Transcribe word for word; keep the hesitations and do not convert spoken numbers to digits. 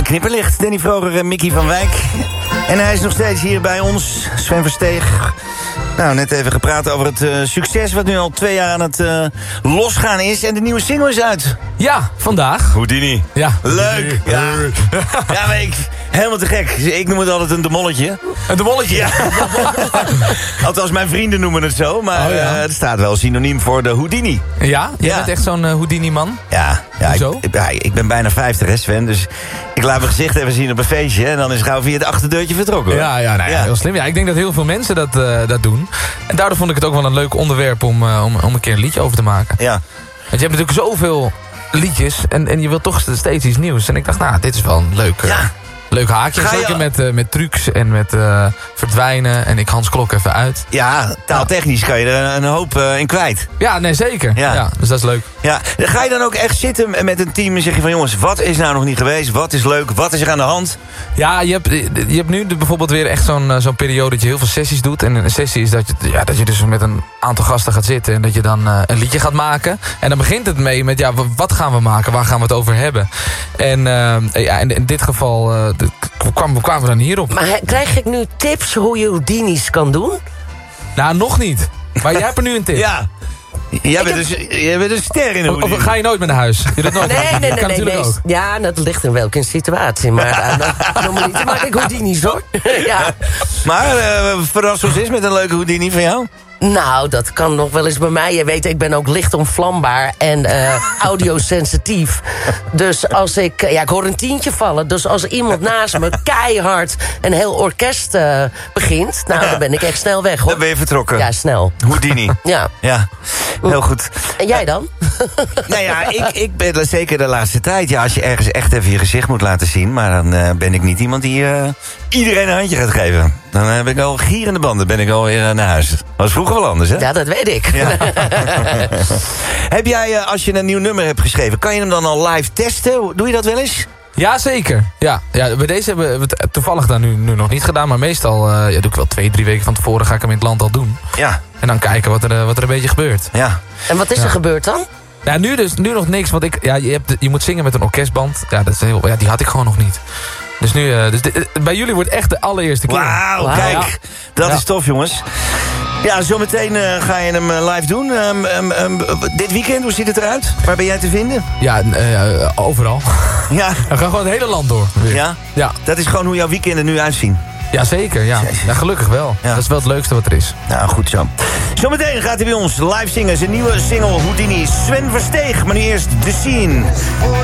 knipperlicht. Danny Vroger en Mickey van Wijk. En hij is nog steeds hier bij ons. Sven Versteeg. Nou, net even gepraat over het uh, succes wat nu al twee jaar aan het uh, losgaan is. En de nieuwe single is uit. Ja, vandaag. Houdini. Ja. Leuk. Ja, ja maar ik, helemaal te gek. Ik noem het altijd een demolletje. Een demolletje? Ja. Althans, mijn vrienden noemen het zo. Maar oh, ja. uh, het staat wel synoniem voor de Houdini. Ja? Jij ja. bent echt zo'n uh, Houdini-man? Ja. Ja, Hoezo? ik, ja, ik ben bijna vijftig, hè Sven. Dus ik laat mijn gezicht even zien op een feestje. En dan is gauw via het achterdeurtje vertrokken. Hoor. Ja, ja, nou ja, ja, heel slim. Ja, ik denk dat heel veel mensen dat, uh, dat doen. En daardoor vond ik het ook wel een leuk onderwerp om, uh, om, om een keer een liedje over te maken. Ja. Want je hebt natuurlijk zoveel liedjes en, en je wilt toch steeds iets nieuws. En ik dacht, nou, dit is wel een leuk, uh, ja. leuk haakje. Ga je... Zeker met, uh, met trucs en met uh, verdwijnen. En ik Hans Klok even uit. Ja, taaltechnisch kan je er een hoop uh, in kwijt. Ja, nee, zeker. Ja. Ja, dus dat is leuk. Ja, ga je dan ook echt zitten met een team en zeg je van... jongens, wat is nou nog niet geweest? Wat is leuk? Wat is er aan de hand? Ja, je hebt, je hebt nu bijvoorbeeld weer echt zo'n zo'n periode dat je heel veel sessies doet. En een sessie is dat je, ja, dat je dus met een aantal gasten gaat zitten... en dat je dan uh, een liedje gaat maken. En dan begint het mee met, ja, wat gaan we maken? Waar gaan we het over hebben? En uh, ja, in, in dit geval uh, kwamen, kwamen we dan hierop. Maar krijg ik nu tips hoe je Houdini's kan doen? Nou, nog niet. Maar jij hebt er nu een tip. Ja. Jij bent, dus, jij bent een ster in de Houdini. Of ga je nooit meer naar huis? Je doet nooit Nee, nee, nee. kan nee, natuurlijk nee. ook. Ja, dat ligt in welke situatie. Maar uh, normaliter maak ik Houdini's hoor. Ja. Maar uh, verras ons eens met een leuke Houdini van jou. Nou, dat kan nog wel eens bij mij. Je weet, ik ben ook licht onvlambaar en uh, audiosensitief. Dus als ik... Ja, ik hoor een tientje vallen. Dus als iemand naast me keihard een heel orkest uh, begint... Nou, dan ben ik echt snel weg, hoor. Dan ben je vertrokken. Ja, snel. Houdini. Ja. Ja, heel goed. En jij dan? Nou ja, ik, ik ben zeker de laatste tijd... Ja, als je ergens echt even je gezicht moet laten zien... maar dan uh, ben ik niet iemand die uh, iedereen een handje gaat geven. Dan heb ik al gierende banden, ben ik alweer uh, naar huis. Dat was vroeger wel anders, hè? Ja, dat weet ik. Ja. Heb jij, uh, als je een nieuw nummer hebt geschreven... kan je hem dan al live testen? Doe je dat wel eens? Ja, zeker. Ja, ja, bij deze hebben we het toevallig dan nu, nu nog niet gedaan. Maar meestal uh, ja, doe ik wel twee, drie weken van tevoren ga ik hem in het land al doen. Ja. En dan kijken wat er, uh, wat er een beetje gebeurt. Ja. En wat is er ja. gebeurd dan? Ja, nu dus nu nog niks. Want ik, ja, je, hebt, je moet zingen met een orkestband. Ja, dat is heel, ja, die had ik gewoon nog niet. Dus nu, uh, dus dit, bij jullie wordt echt de allereerste keer. Wauw, Wow. kijk. Ja. Dat Ja. is tof, jongens. Ja, zometeen uh, ga je hem uh, live doen. Um, um, um, dit weekend, hoe ziet het eruit? Waar ben jij te vinden? Ja, uh, overal. Ja. We gaan gewoon het hele land door. Weer. Ja? Ja. Dat is gewoon hoe jouw weekenden nu uitzien. Ja, zeker. Ja. Ja, gelukkig wel. Ja. Dat is wel het leukste wat er is. Nou, goed zo. Zometeen gaat hij bij ons live zingen. Zijn nieuwe single Houdini. Sven Versteeg, maar nu eerst The Scene.